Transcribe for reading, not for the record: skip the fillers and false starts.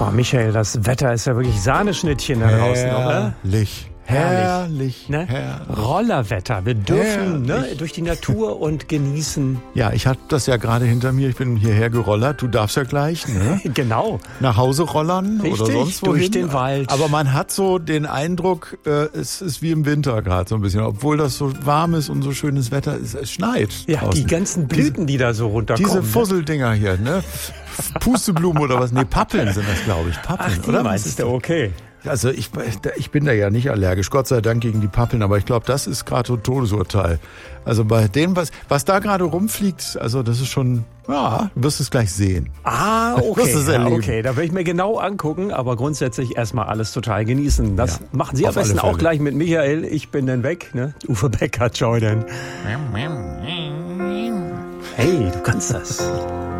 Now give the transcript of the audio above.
Oh, Michael, das Wetter ist ja wirklich Sahneschnittchen da draußen, oder? Herrlich. Ne? Herrlich. Rollerwetter. Wir dürfen durch die Natur und genießen. Ja, ich hatte das ja gerade hinter mir. Ich bin hierher gerollert. Du darfst ja gleich, ne? Genau. Nach Hause rollern oder sonst wohin. Durch den Wald. Aber man hat so den Eindruck, es ist wie im Winter gerade so ein bisschen. Obwohl das so warm ist und so schönes Wetter ist. Es schneit Ja, draußen. die ganzen Blüten, die da so runterkommen. Diese Fusseldinger hier, ne? Pusteblumen oder was? Nee, Pappeln sind das, glaube ich. Pappeln, Ach, die oder? meinst du? Okay. Also ich bin da ja nicht allergisch, Gott sei Dank gegen die Pappeln, aber ich glaube, das ist gerade so ein Todesurteil. Also bei dem, was da gerade rumfliegt, also das ist schon, ja, du wirst es gleich sehen. Ah, okay. Wirst es erleben. Okay, da will ich mir genau angucken, aber grundsätzlich erstmal alles total genießen. Das machen Sie am besten auch gleich mit Michael. Ich bin dann weg, ne? Uwe Becker, ciao denn. Hey, du kannst das.